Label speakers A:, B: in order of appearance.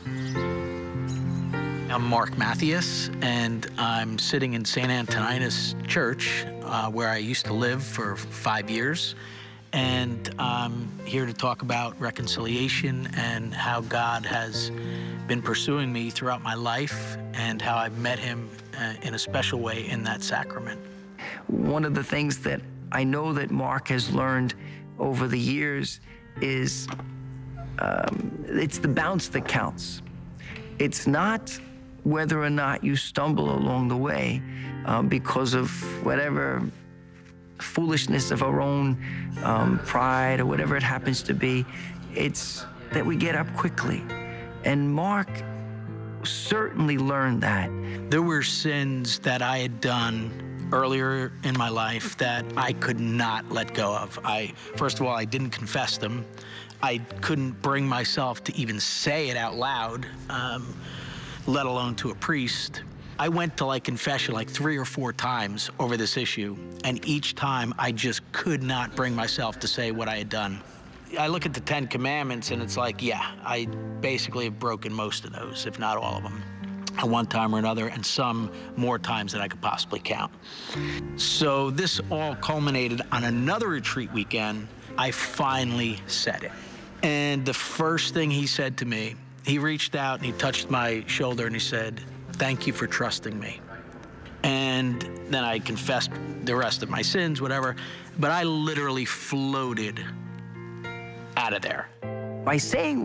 A: I'm Mark Matthias, and I'm sitting in St. Antoninus Church, where I used to live for 5 years. And I'm here to talk about reconciliation and how God has been pursuing me throughout my life and how I've met him in a special way in that sacrament.
B: One of the things that I know that Mark has learned over the years is it's the bounce that counts. It's not whether or not you stumble along the way because of whatever foolishness of our own pride or whatever it happens to be. It's that we get up quickly. And Mark certainly learned that.
A: There were sins that I had done earlier in my life that I could not let go of. First of all, I didn't confess them. I couldn't bring myself to even say it out loud, let alone to a priest. I went to confession 3 or 4 times over this issue, and each time I just could not bring myself to say what I had done. I look at the 10 Commandments, and it's yeah, I basically have broken most of those, if not all of them, at one time or another, and some more times than I could possibly count. So this all culminated on another retreat weekend. I finally said it. And the first thing he said to me, he reached out and he touched my shoulder and he said, "Thank you for trusting me." And then I confessed the rest of my sins, whatever, but I literally floated out of there.
B: By saying